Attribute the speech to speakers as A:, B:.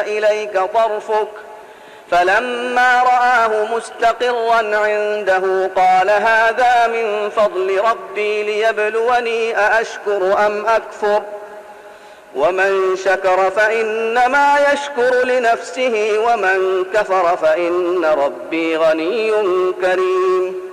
A: إليك طرفك فلما رآه مستقرا عنده قال هذا من فضل ربي ليبلوني أأشكر أم أكفر ومن شكر فإنما يشكر لنفسه ومن كفر فإن ربي غني كريم